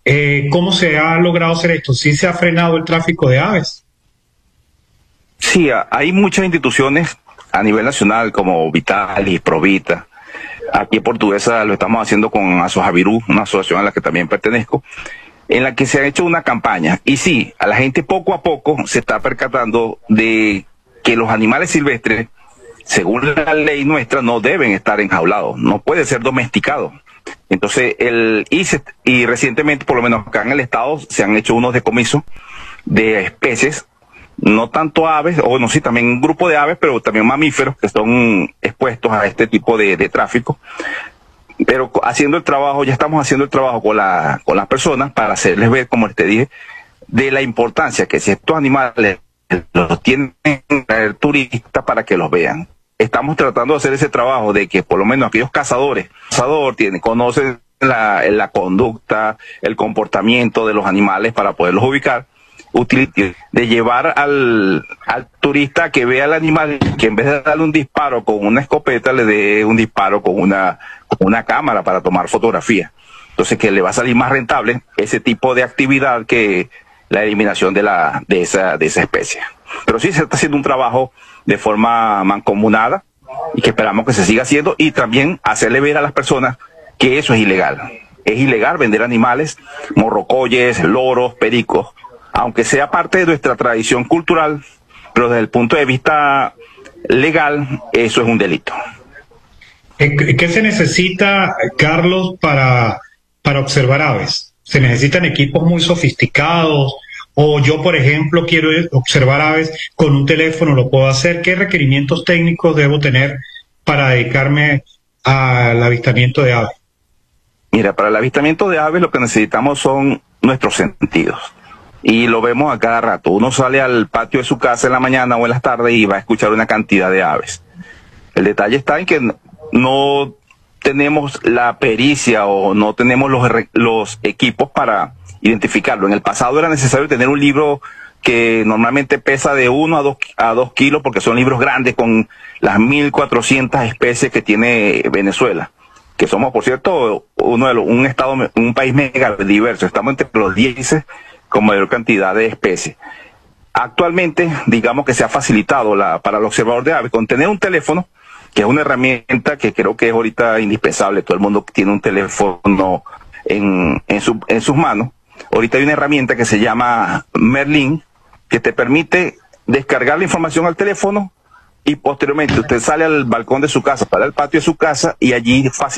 ¿Cómo se ha logrado hacer esto? ¿Sí se ha frenado el tráfico de aves? Sí, hay muchas instituciones a nivel nacional como Vitalis, Provita. Aquí en Portuguesa lo estamos haciendo con Asojavirú, una asociación a la que también pertenezco, en la que se ha hecho una campaña. Y sí, a la gente poco a poco se está percatando de que los animales silvestres, según la ley nuestra, no deben estar enjaulados, no puede ser domesticado. Entonces, y recientemente, por lo menos acá en el estado, se han hecho unos decomisos de especies, no tanto aves, o no, sí, también un grupo de aves, pero también mamíferos que son expuestos a este tipo de tráfico. Pero haciendo el trabajo, ya estamos haciendo el trabajo con las personas para hacerles ver, como te dije, de la importancia que si estos animales los tienen el turista para que los vean. Estamos tratando de hacer ese trabajo de que por lo menos aquellos cazadores conocen la conducta, el comportamiento de los animales para poderlos ubicar, de llevar al turista que vea al animal, que en vez de darle un disparo con una escopeta, le dé un disparo con una cámara para tomar fotografía. Entonces, que le va a salir más rentable ese tipo de actividad que la eliminación de esa especie. Pero sí se está haciendo un trabajo de forma mancomunada y que esperamos que se siga haciendo, y también hacerle ver a las personas que eso es ilegal. Es ilegal vender animales, morrocoyes, loros, pericos, aunque sea parte de nuestra tradición cultural, pero desde el punto de vista legal, eso es un delito. ¿Qué se necesita, Carlos, para observar aves? ¿Se necesitan equipos muy sofisticados? O yo, por ejemplo, quiero observar aves con un teléfono, ¿lo puedo hacer? ¿Qué requerimientos técnicos debo tener para dedicarme al avistamiento de aves? Mira, para el avistamiento de aves lo que necesitamos son nuestros sentidos. Y lo vemos a cada rato. Uno sale al patio de su casa en la mañana o en las tardes y va a escuchar una cantidad de aves. El detalle está en que no tenemos la pericia o no tenemos los equipos para identificarlo. En el pasado era necesario tener un libro que normalmente pesa de 1 a 2 kilos, porque son libros grandes con las 1.400 especies que tiene Venezuela, que somos, por cierto, un país mega diverso. Estamos entre los 10 con mayor cantidad de especies. Actualmente, digamos que se ha facilitado para el observador de aves con tener un teléfono, que es una herramienta que creo que es ahorita indispensable. Todo el mundo tiene un teléfono en sus manos. Ahorita hay una herramienta que se llama Merlin, que te permite descargar la información al teléfono y posteriormente usted sale al balcón de su casa, para el patio de su casa, y allí fácilmente